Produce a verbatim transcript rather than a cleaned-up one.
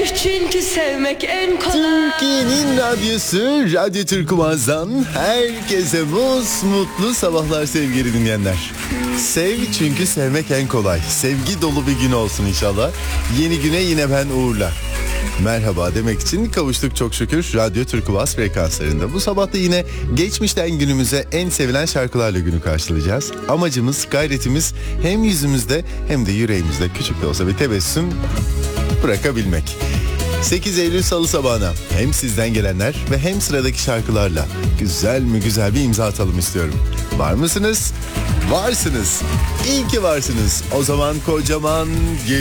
çünkü sevmek en kolay. Türkiye'nin radyosu Radyo Turkumaz'dan herkese mus mutlu sabahlar sevgili dinleyenler. Sev çünkü sevmek en kolay. Sevgi dolu bir gün olsun inşallah. Yeni güne yine ben Uğur'la merhaba demek için kavuştuk çok şükür Radyo Turkuaz frekanslarında. Bu sabah da yine geçmişten günümüze en sevilen şarkılarla günü karşılayacağız. Amacımız, gayretimiz hem yüzümüzde hem de yüreğimizde küçük de olsa bir tebessüm bırakabilmek. sekiz Eylül Salı sabahına hem sizden gelenler ve hem sıradaki şarkılarla güzel mi güzel bir imza atalım istiyorum. Var mısınız? Varsınız. İyi ki varsınız. O zaman kocaman